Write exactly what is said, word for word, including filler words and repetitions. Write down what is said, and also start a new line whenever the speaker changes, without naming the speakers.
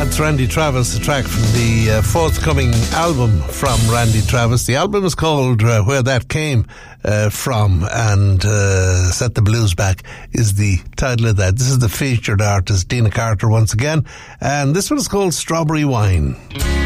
That's Randy Travis, a track from the uh, forthcoming album from Randy Travis. The album is called uh, Where That Came uh, From, and uh, Set the Blues Back is the title of that. This is the featured artist, Dina Carter, once again, and this one is called Strawberry Wine.